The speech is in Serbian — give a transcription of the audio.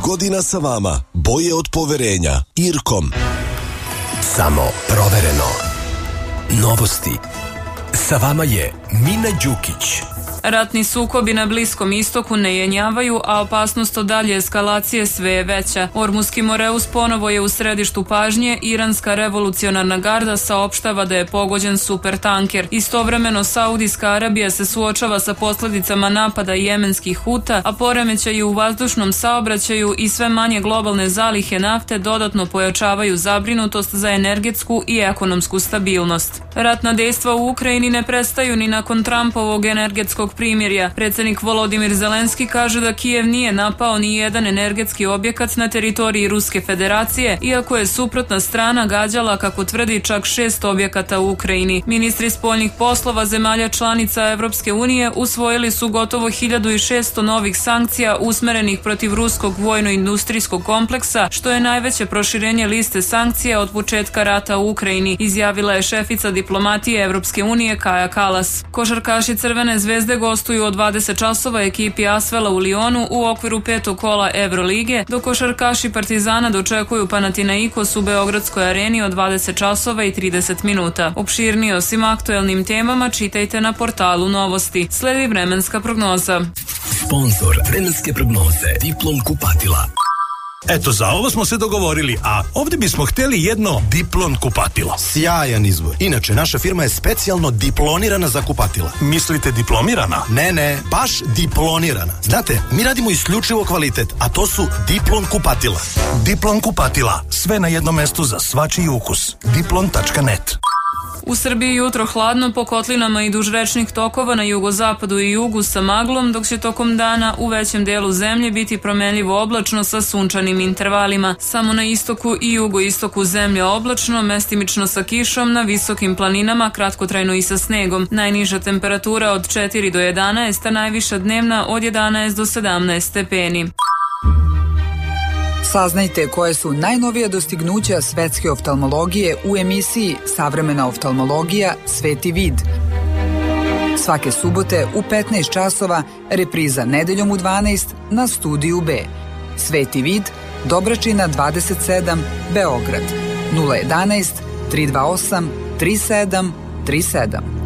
godina sa vama. Boje od poverenja. Irkom. Samo provereno. Novosti. Sa vama je Mina Đukić. Ratni sukobi na Bliskom istoku ne jenjavaju, a opasnost od dalje eskalacije sve je veća. Ormuski Moreus ponovo je u središtu pažnje. Iranska revolucionarna garda saopštava da je pogođen supertanker. Istovremeno Saudijska Arabija se suočava sa posljedicama napada jemenskih Huta, a poremećaji u vazdušnom saobraćaju i sve manje globalne zalihe nafte dodatno pojačavaju zabrinutost za energetsku i ekonomsku stabilnost. Ratna dejstva u Ukrajini ne prestaju ni nakon Trumpovog energetskog primirja. Predsjednik Volodimir Zelenski kaže da Kijev nije napao ni jedan energetski objekat na teritoriji Ruske federacije, iako je suprotna strana gađala, kako tvrdi, čak 6 objekata u Ukrajini. Ministri spoljnih poslova zemalja članica Evropske unije usvojili su gotovo 1600 novih sankcija usmerenih protiv ruskog vojno-industrijskog kompleksa, što je najveće proširenje liste sankcija od početka rata u Ukrajini, izjavila je šefica diplomatije Evropske unije Kaja Kalas. Košarkaši Crvene zvezde gostuju od 20 časova ekipi Asvela u Lionu u okviru 5. kola Evrolige, dok košarkaši Partizana dočekuju Panathinaikos u Beogradskoj areni od 20 časova i 30 minuta. Opširnije o svim aktuelnim temama čitajte na portalu Novosti. Sledi vremenska prognoza. Sponzor vremenske prognoze Diplom kupatila. Eto, za ovo smo se dogovorili, a ovdje bismo htjeli jedno Diplon kupatilo. Sjajan izbor. Inače, naša firma je specijalno diplonirana za kupatila. Mislite diplomirana? Ne, baš diplonirana. Znate, mi radimo isključivo kvalitet, a to su Diplon kupatila. Diplon kupatila, sve na jednom mestu za svačiji ukus. Diplon.net. U Srbiji jutro hladno, po kotlinama i duž rečnih tokova na jugozapadu i jugu sa maglom, dok će tokom dana u većem delu zemlje biti promenljivo oblačno sa sunčanim intervalima. Samo na istoku i jugoistoku zemlje oblačno, mestimično sa kišom, na visokim planinama kratkotrajno i sa snegom. Najniža temperatura od 4 do 11, a najviša dnevna od 11 do 17 stepeni. Saznajte koje su najnovija dostignuća svetske oftalmologije u emisiji Savremena oftalmologija Sveti vid. Svake subote u 15 časova, repriza nedeljom u 12 na Studiju B. Sveti vid, Dobračina 27, Beograd. 011 328 3737.